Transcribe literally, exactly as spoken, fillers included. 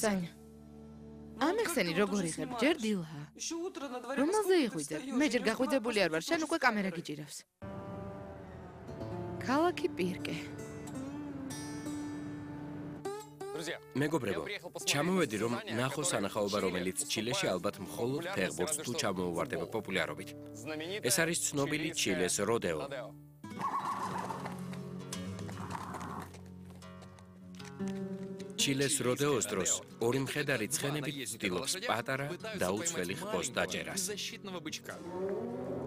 Саня. ამეხსენი როგორ იღებ ჯერ დილა. რომელზე იღვიძებ? მე ჯერ გაღვიძებული არ ვარ, შენ უკვე კამერა გიჭირავს. ქალაქი პირკე. მეგობრებო, ჩამოვედი რომ ნახო სანახაობა რომელიც ჩილეში ალბათ მხოლოდ ფეხბურთს თუ ჩამოუვარდება პოპულარობით. ეს არის ცნობილი ჩილეს როდეო. ჩილეს როდეოს დროს ორი მხედარი ცხენებით ცდილობს პატარა და უცვლელი ხბოს დაჭერას.